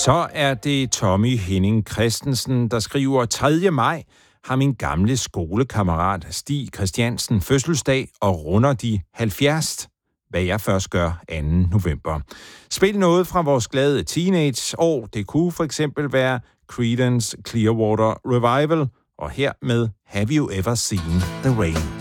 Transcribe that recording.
Så er det Tommy Henning Christensen, der skriver 3. maj har min gamle skolekammerat Stig Christiansen fødselsdag og runder de 70, hvad jeg først gør 2. november. Spil noget fra vores glade teenageår. Det kunne for eksempel være Creedence Clearwater Revival, og her med Have You Ever Seen the Rain?